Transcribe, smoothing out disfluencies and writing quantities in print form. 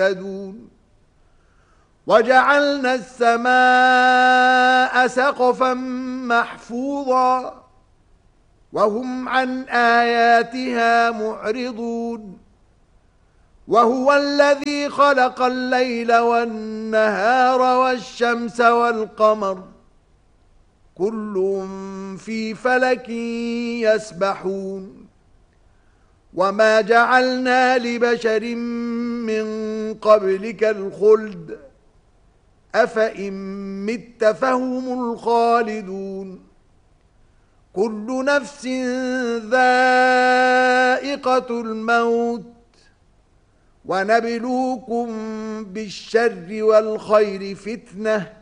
يهتدون وجعلنا السماء سقفا محفوظا وهم عن آياتها معرضون وهو الذي خلق الليل والنهار والشمس والقمر كل في فلك يسبحون وما جعلنا لبشر من قبلك الخلد أفإن مت فهم الخالدون كل نفس ذائقة الموت ونبلوكم بالشر والخير فتنة